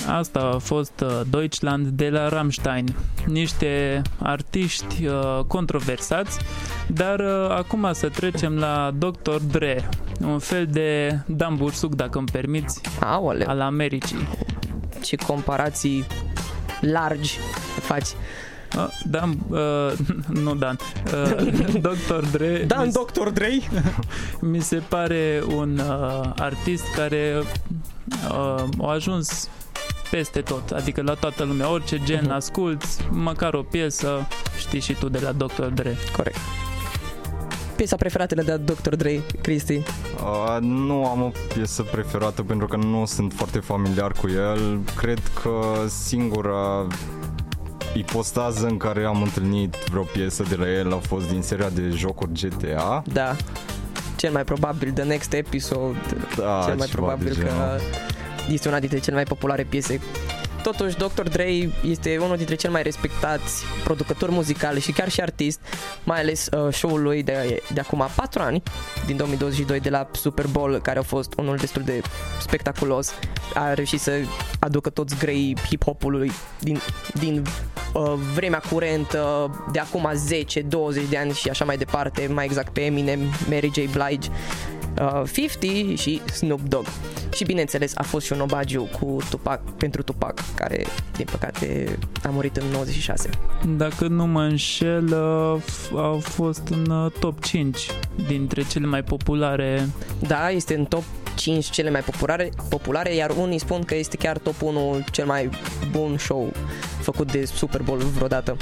Asta a fost Deutschland de la Rammstein. Niște artiști controversați, dar acum să trecem la Dr. Dre, un fel de Dan Bursuc, dacă îmi permiți, Aoleu. al Americii. Ce comparații largi faci. Dr. Dre. Dr. Dre. Mi se pare un artist care a ajuns peste tot, adică la toată lumea, orice gen asculți, măcar o piesă, știi și tu de la Dr. Dre. Corect. Piesa preferată de Dr. Dre, Cristi? Nu am o piesă preferată pentru că nu sunt foarte familiar cu el. Cred că singura ipostază în care am întâlnit vreo piesă de la el a fost din seria de jocuri GTA. Da. Cel mai probabil The Next Episode. Da, cel mai probabil că este una dintre cele mai populare piese. Totuși, Dr. Dre este unul dintre cei mai respectați producători muzicali și chiar și artist, mai ales show-ul lui de acum 4 ani, din 2022, de la Super Bowl, care a fost unul destul de spectaculos. A reușit să aducă toți grei hip-hopului din vremea curentă, de acum 10-20 de ani și așa mai departe, mai exact pe Eminem, Mary J. Blige, 50 și Snoop Dogg. Și bineînțeles a fost și un omagiu pentru Tupac, care din păcate a murit în 96. Dacă nu mă înșel, a fost în top 5 dintre cele mai populare. Da, este în top 5 cele mai populare, iar unii spun că este chiar top 1 cel mai bun show făcut de Super Bowl vreodată.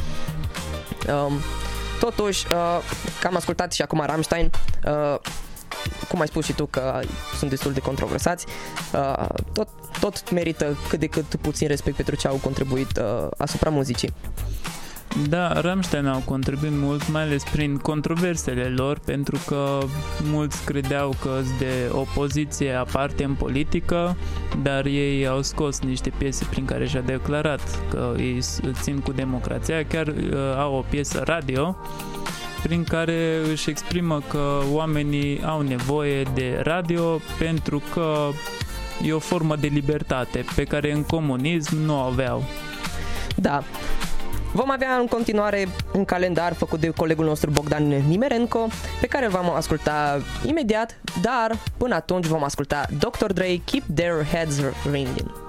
Totuși, că am ascultat și acum Rammstein, cum ai spus și tu că sunt destul de controversați, tot merită cât de cât puțin respect pentru ce au contribuit asupra muzicii. Da, Rammstein au contribuit mult, mai ales prin controversele lor, pentru că mulți credeau că sunt de opoziție aparte în politică, dar ei au scos niște piese prin care și-a declarat că ei țin cu democrația. Chiar au o piesă radio prin care își exprimă că oamenii au nevoie de radio pentru că e o formă de libertate pe care în comunism nu o aveau. Da. Vom avea în continuare un calendar făcut de colegul nostru Bogdan Nimerenko, pe care îl vom asculta imediat, dar până atunci vom asculta Dr. Dre, Keep Their Heads Ringing.